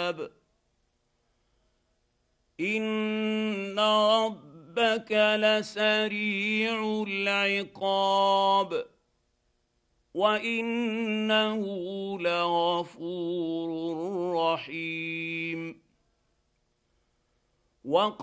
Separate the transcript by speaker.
Speaker 1: الحساب ان ربك لسريع العقاب وانه لغفور رحيم.